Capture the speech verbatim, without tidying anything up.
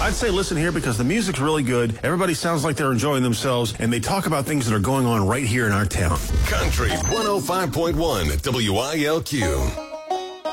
I'd say listen here because the music's really good. Everybody sounds like they're enjoying themselves, and they talk about things that are going on right here in our town. Country one oh five point one W I L Q.